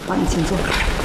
好，你请坐。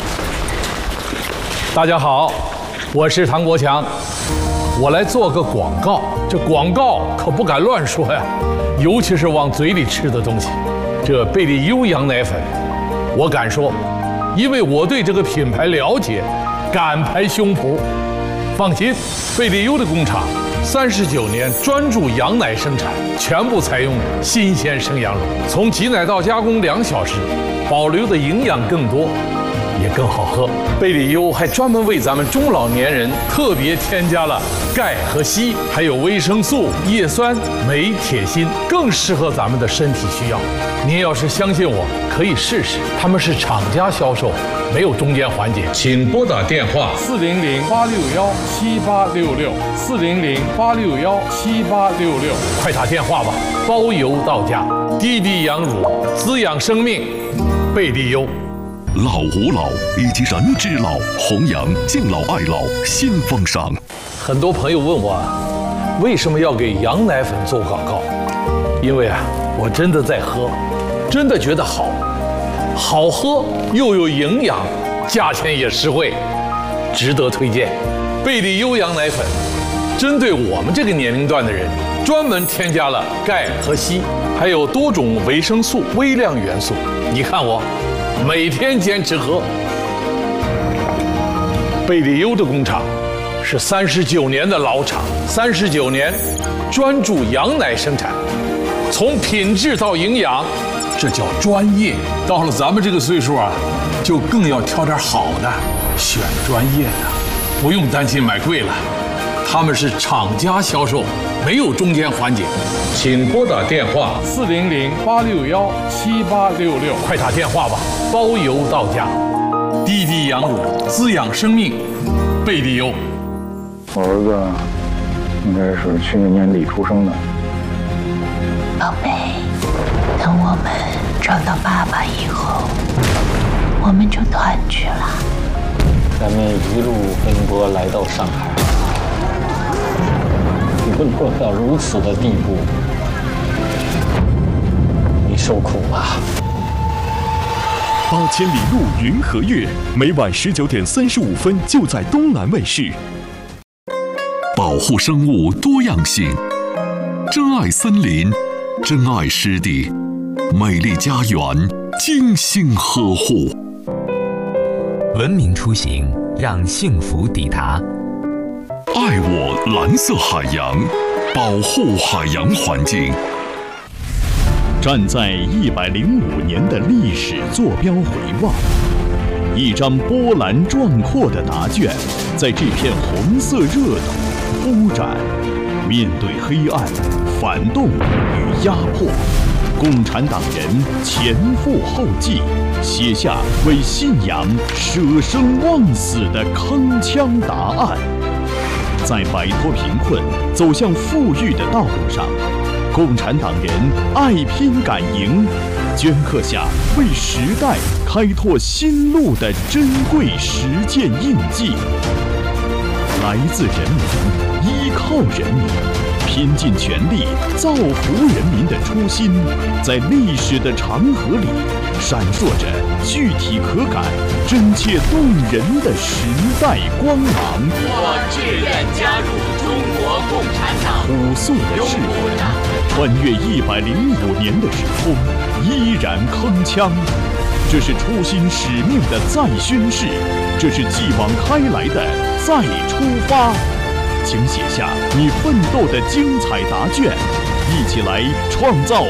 大家好，我是唐国强，我来做个广告。这广告可不敢乱说呀，尤其是往嘴里吃的东西。这贝利优羊奶粉，我敢说，因为我对这个品牌了解，敢拍胸脯。放心，贝利优的工厂39年专注羊奶生产，全部采用新鲜生羊乳，从挤奶到加工2小时，保留的营养更多，也更好喝。贝利优还专门为咱们中老年人特别添加了钙和硒，还有维生素、叶酸、镁、铁、锌，更适合咱们的身体需要。您要是相信我，可以试试。他们是厂家销售，没有中间环节。请拨打电话400-861-7866，400-861-7866，快打电话吧，包邮到家。滴滴羊乳，滋养生命，贝利优。 老吾老以及人之老，弘扬敬老爱老新风尚。 很多朋友问我，为什么要给羊奶粉做广告？因为我真的在喝，真的觉得好喝又有营养，价钱也实惠，值得推荐。贝利优羊奶粉针对我们这个年龄段的人，专门添加了钙和硒，还有多种维生素、微量元素。你看我每天坚持喝。贝利优的工厂是39年的老厂，39年专注羊奶生产，从品质到营养，这叫专业。到了咱们这个岁数就更要挑点好的，选专业的，不用担心买贵了。他们是厂家销售，没有中间环节。请拨打电话400-861-7866，快打电话吧，包邮到家。滴滴羊乳，滋养生命，贝利优。 我儿子应该是去年年底出生的。 宝贝，等我们找到爸爸以后，我们就团聚了。 咱们一路奔波来到上海，沦落到如此的地步，你受苦吧。 8000里路云和月，每晚19点35分就在东南卫视。保护生物多样性，珍爱森林，珍爱湿地，美丽家园，精心呵护。 文明出行，让幸福抵达。 爱我蓝色海洋，保护海洋环境。站在105年的历史坐标回望，一张波澜壮阔的答卷，在这片红色热土铺展。面对黑暗、反动与压迫，共产党人前赴后继，写下为信仰舍生忘死的铿锵答案。在摆脱贫困、走向富裕的道路上，共产党人爱拼敢赢，镌刻下为时代开拓新路的珍贵实践印记。来自人民，依靠人民，拼尽全力造福人民的初心，在历史的长河里闪烁着具体可感、真切动人的时代光芒。 我志愿加入中国共产党。 朴素的誓言，穿越105年的时空，依然铿锵。这是初心使命的再宣誓，这是继往开来的再出发。请写下你奋斗的精彩答卷，一起来创造